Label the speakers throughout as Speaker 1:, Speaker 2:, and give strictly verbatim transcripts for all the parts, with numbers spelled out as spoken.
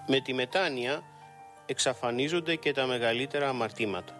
Speaker 1: Με τη μετάνοια εξαφανίζονται και τα μεγαλύτερα αμαρτήματα.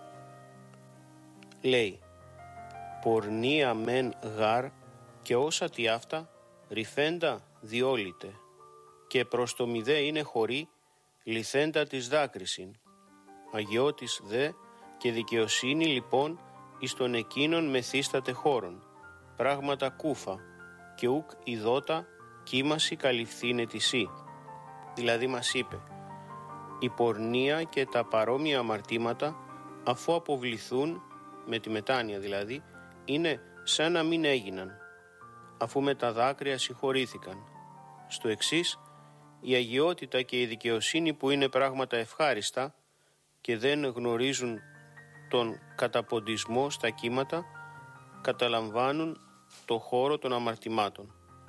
Speaker 1: Λέει «Πορνία μεν γάρ και όσα τι αυτά ρηφέντα διόλυτε και προς το μηδέ είναι χωρί λυθέντα της δάκρυσιν. Αγιώτης δε και δικαιοσύνη λοιπόν εις τον εκείνον μεθύσταται χώρον, πράγματα κούφα και ουκ ειδώτα κοίμαση καλυφθήνε τυσί». Δηλαδή μας είπε, η πορνεία και τα παρόμοια αμαρτήματα αφού αποβληθούν, με τη μετάνοια δηλαδή, είναι σαν να μην έγιναν, αφού με τα δάκρυα συγχωρήθηκαν. Στο εξής, η αγιότητα και η δικαιοσύνη που είναι πράγματα ευχάριστα και δεν γνωρίζουν τον καταποντισμό στα κύματα, καταλαμβάνουν το χώρο των αμαρτημάτων.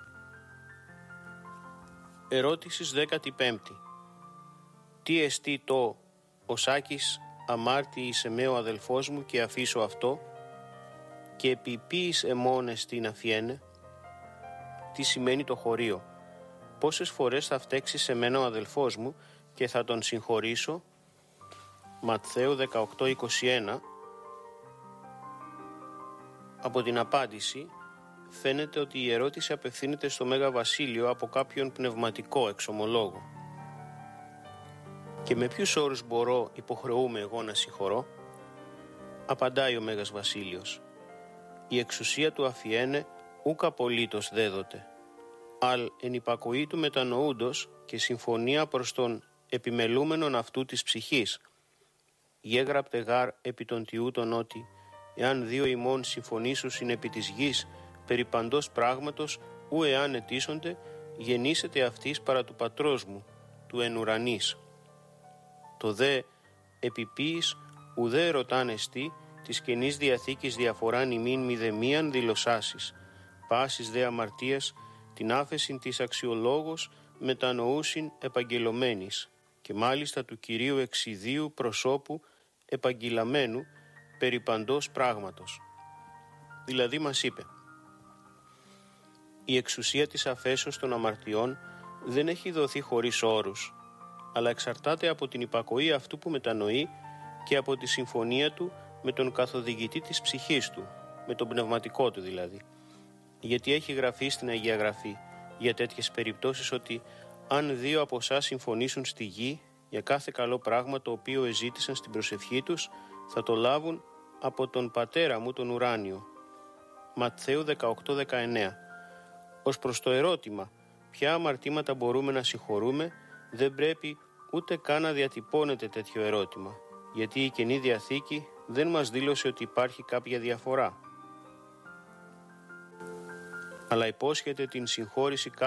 Speaker 1: Ερώτησης δέκατη πέμπτη. Τι εστί το «Ο Σάκης αμάρτη εις εμέ ο αδελφός μου και αφήσω αυτό» και «Επί ποιης εμώνες την αφιένε»? Τι σημαίνει το χωρίο? Πόσες φορές θα φταίξει σε μένα ο αδελφός μου και θα τον συγχωρήσω? Ματθαίου δεκαοκτώ είκοσι ένα. Από την απάντηση φαίνεται ότι η ερώτηση απευθύνεται στο Μέγα Βασίλειο από κάποιον πνευματικό εξομολόγο. Και με ποιους όρους μπορώ, υποχρεούμε εγώ να συγχωρώ? Απαντάει ο Μέγας Βασίλειος. Η εξουσία του αφιένε ουκ απολύτως δέδοτε, αλ εν υπακοή του μετανοούντος και συμφωνία προς τον επιμελούμενον αυτού της ψυχής. Γέγραπτε γάρ επί των τιούτων ότι, εάν δύο ημών συμφωνήσουσιν επί της γης, περί παντός πράγματος, ου εάν αιτήσονται, γεννήσεται αυτής παρά του πατρός μου, του εν ουρανής. Το δε επιποίης ουδέ ρωτάν εστί, της Καινής Διαθήκης διαφοράν ημίν μηδεμίαν δηλωσάσεις, πάσης δε αμαρτίας, την άφεσιν της αξιολόγος μετανοούσιν επαγγελωμένης, και μάλιστα του Κυρίου εξιδίου προσώπου επαγγελαμένου περί παντός πράγματος. Δηλαδή μας είπε, η εξουσία της αφέσεως των αμαρτιών δεν έχει δοθεί χωρίς όρους, αλλά εξαρτάται από την υπακοή αυτού που μετανοεί και από τη συμφωνία του με τον καθοδηγητή της ψυχής του, με τον πνευματικό του δηλαδή. Γιατί έχει γραφεί στην Αγία Γραφή για τέτοιες περιπτώσεις ότι αν δύο από εσάς συμφωνήσουν στη γη για κάθε καλό πράγμα το οποίο εζήτησαν στην προσευχή τους, θα το λάβουν από τον Πατέρα μου τον ουράνιο. Ματθαίου δεκαοκτώ δεκαεννέα. Ως προς το ερώτημα ποια αμαρτήματα μπορούμε να συγχωρούμε, δεν πρέπει ούτε καν να διατυπώνεται τέτοιο ερώτημα, γιατί η Καινή Διαθήκη δεν μας δήλωσε ότι υπάρχει κάποια διαφορά, αλλά υπόσχεται την συγχώρηση